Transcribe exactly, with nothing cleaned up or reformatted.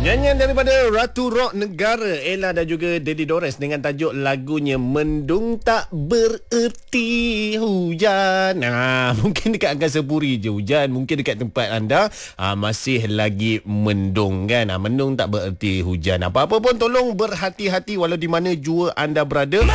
Nyanyian daripada Ratu Rock Negara Ella dan juga Daddy Dores dengan tajuk lagunya Mendung Tak Bererti Hujan. Nah, mungkin dekat Angkasa Puri je hujan, mungkin dekat tempat anda aa, masih lagi mendung kan. Aa, mendung tak bererti hujan. Apa-apa pun tolong berhati-hati walau di mana jua anda berada.